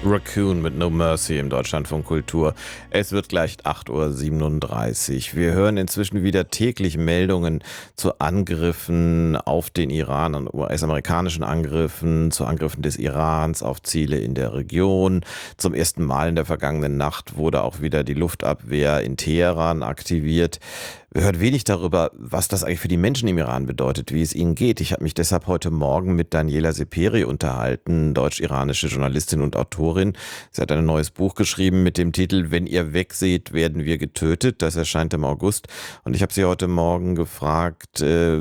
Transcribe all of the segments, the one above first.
Raccoon mit No Mercy im Deutschlandfunk Kultur. Es wird gleich 8:37 Uhr. Wir hören inzwischen wieder täglich Meldungen zu Angriffen auf den Iran, an US-amerikanischen Angriffen, zu Angriffen des Irans auf Ziele in der Region. Zum ersten Mal in der vergangenen Nacht wurde auch wieder die Luftabwehr in Teheran aktiviert. Wir hören wenig darüber, was das eigentlich für die Menschen im Iran bedeutet, wie es ihnen geht. Ich habe mich deshalb heute Morgen mit Daniela Seperi unterhalten, deutsch-iranische Journalistin und Autorin. Sie hat ein neues Buch geschrieben mit dem Titel "Wenn ihr wegseht, werden wir getötet". Das erscheint im August. Und ich habe sie heute Morgen gefragt,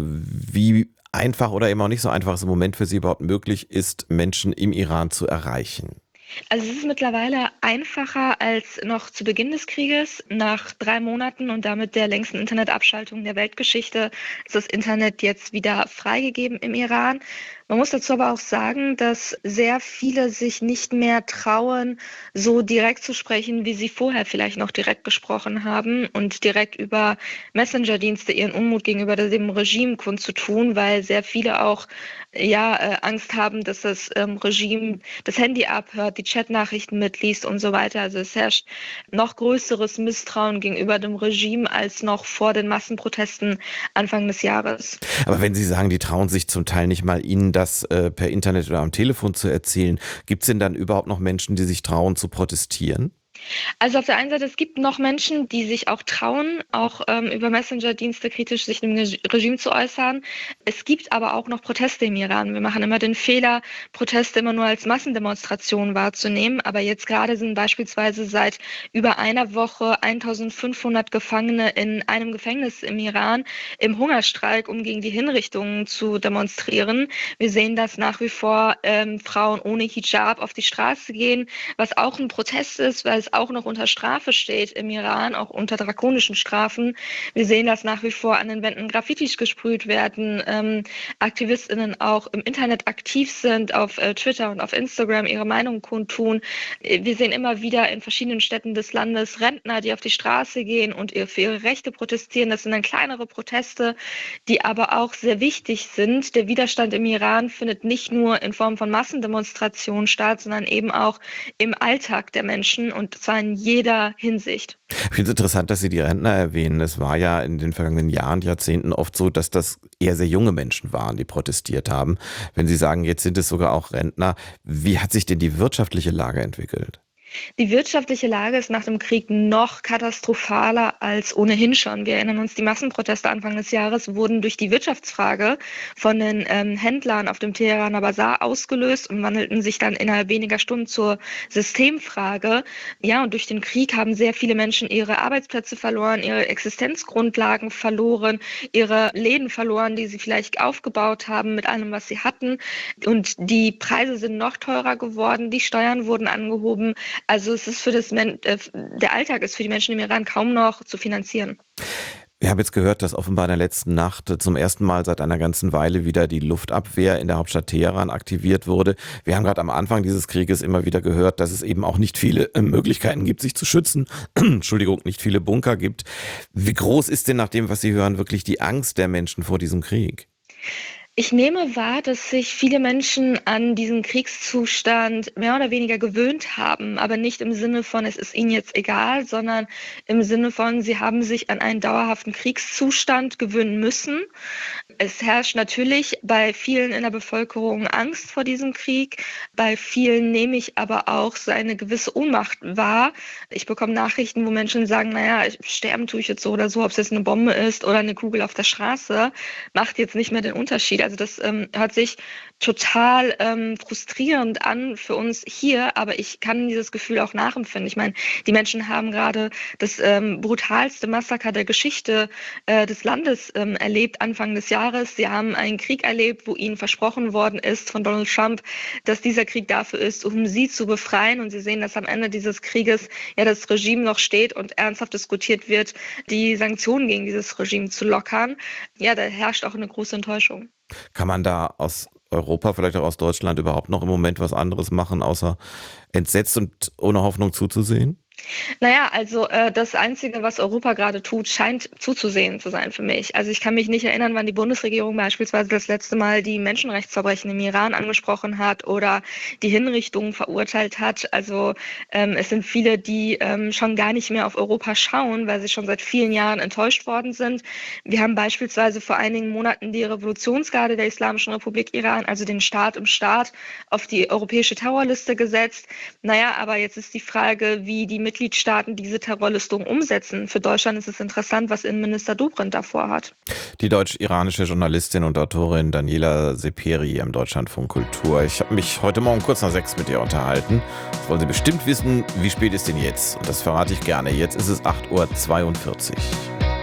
wie einfach oder eben auch nicht so einfach es im Moment für sie überhaupt möglich ist, Menschen im Iran zu erreichen. Also es ist mittlerweile einfacher als noch zu Beginn des Krieges. Nach 3 Monaten und damit der längsten Internetabschaltung der Weltgeschichte ist das Internet jetzt wieder freigegeben im Iran. Man muss dazu aber auch sagen, dass sehr viele sich nicht mehr trauen, so direkt zu sprechen, wie sie vorher vielleicht noch direkt gesprochen haben und direkt über Messenger-Dienste ihren Unmut gegenüber dem Regime kundzutun, weil sehr viele auch Angst haben, dass das Regime das Handy abhört, die Chatnachrichten mitliest und so weiter. Also es herrscht noch größeres Misstrauen gegenüber dem Regime als noch vor den Massenprotesten Anfang des Jahres. Aber wenn Sie sagen, die trauen sich zum Teil nicht mal, Ihnen das per Internet oder am Telefon zu erzählen, gibt es denn dann überhaupt noch Menschen, die sich trauen zu protestieren? Also auf der einen Seite, es gibt noch Menschen, die sich auch trauen, auch über Messenger-Dienste kritisch sich dem Regime zu äußern. Es gibt aber auch noch Proteste im Iran. Wir machen immer den Fehler, Proteste immer nur als Massendemonstrationen wahrzunehmen. Aber jetzt gerade sind beispielsweise seit über einer Woche 1500 Gefangene in einem Gefängnis im Iran im Hungerstreik, um gegen die Hinrichtungen zu demonstrieren. Wir sehen, dass nach wie vor Frauen ohne Hijab auf die Straße gehen, was auch ein Protest ist, weil es auch noch unter Strafe steht im Iran, auch unter drakonischen Strafen. Wir sehen, dass nach wie vor an den Wänden Graffitis gesprüht werden, AktivistInnen auch im Internet aktiv sind, auf Twitter und auf Instagram ihre Meinung kundtun. Wir sehen immer wieder in verschiedenen Städten des Landes Rentner, die auf die Straße gehen und für ihre Rechte protestieren. Das sind dann kleinere Proteste, die aber auch sehr wichtig sind. Der Widerstand im Iran findet nicht nur in Form von Massendemonstrationen statt, sondern eben auch im Alltag der Menschen und zwar in jeder Hinsicht. Ich finde es interessant, dass Sie die Rentner erwähnen. Es war ja in den vergangenen Jahren, Jahrzehnten oft so, dass das eher sehr junge Menschen waren, die protestiert haben. Wenn Sie sagen, jetzt sind es sogar auch Rentner, wie hat sich denn die wirtschaftliche Lage entwickelt? Die wirtschaftliche Lage ist nach dem Krieg noch katastrophaler als ohnehin schon. Wir erinnern uns, die Massenproteste Anfang des Jahres wurden durch die Wirtschaftsfrage von den Händlern auf dem Teheraner Basar ausgelöst und wandelten sich dann innerhalb weniger Stunden zur Systemfrage. Ja, und durch den Krieg haben sehr viele Menschen ihre Arbeitsplätze verloren, ihre Existenzgrundlagen verloren, ihre Läden verloren, die sie vielleicht aufgebaut haben mit allem, was sie hatten. Und die Preise sind noch teurer geworden, die Steuern wurden angehoben. Also es ist der Alltag ist für die Menschen im Iran kaum noch zu finanzieren. Wir haben jetzt gehört, dass offenbar in der letzten Nacht zum ersten Mal seit einer ganzen Weile wieder die Luftabwehr in der Hauptstadt Teheran aktiviert wurde. Wir haben gerade am Anfang dieses Krieges immer wieder gehört, dass es eben auch nicht viele Möglichkeiten gibt, sich zu schützen. Entschuldigung, nicht viele Bunker gibt. Wie groß ist denn nach dem, was Sie hören, wirklich die Angst der Menschen vor diesem Krieg? Ich nehme wahr, dass sich viele Menschen an diesen Kriegszustand mehr oder weniger gewöhnt haben, aber nicht im Sinne von, es ist ihnen jetzt egal, sondern im Sinne von, sie haben sich an einen dauerhaften Kriegszustand gewöhnen müssen. Es herrscht natürlich bei vielen in der Bevölkerung Angst vor diesem Krieg. Bei vielen nehme ich aber auch so eine gewisse Ohnmacht wahr. Ich bekomme Nachrichten, wo Menschen sagen, naja, sterben tue ich jetzt so oder so, ob es jetzt eine Bombe ist oder eine Kugel auf der Straße, macht jetzt nicht mehr den Unterschied. Also das hört sich total frustrierend an für uns hier, aber ich kann dieses Gefühl auch nachempfinden. Ich meine, die Menschen haben gerade das brutalste Massaker der Geschichte des Landes erlebt, Anfang des Jahres. Sie haben einen Krieg erlebt, wo ihnen versprochen worden ist von Donald Trump, dass dieser Krieg dafür ist, um sie zu befreien. Und sie sehen, dass am Ende dieses Krieges ja das Regime noch steht und ernsthaft diskutiert wird, die Sanktionen gegen dieses Regime zu lockern. Ja, da herrscht auch eine große Enttäuschung. Kann man da aus Europa, vielleicht auch aus Deutschland überhaupt noch im Moment was anderes machen, außer entsetzt und ohne Hoffnung zuzusehen? Naja, also das Einzige, was Europa gerade tut, scheint zuzusehen zu sein für mich. Also ich kann mich nicht erinnern, wann die Bundesregierung beispielsweise das letzte Mal die Menschenrechtsverbrechen im Iran angesprochen hat oder die Hinrichtungen verurteilt hat. Also es sind viele, die schon gar nicht mehr auf Europa schauen, weil sie schon seit vielen Jahren enttäuscht worden sind. Wir haben beispielsweise vor einigen Monaten die Revolutionsgarde der Islamischen Republik Iran, also den Staat im Staat, auf die europäische Terrorliste gesetzt. Naja, aber jetzt ist die Frage, wie die Mitgliedstaaten diese Terrorlistung umsetzen. Für Deutschland ist es interessant, was Innenminister Dobrindt davor hat. Die deutsch-iranische Journalistin und Autorin Daniela Seperi im Deutschlandfunk Kultur. Ich habe mich heute Morgen kurz nach 6 mit ihr unterhalten. Das wollen Sie bestimmt wissen, wie spät ist denn jetzt? Und das verrate ich gerne. Jetzt ist es 8:42 Uhr.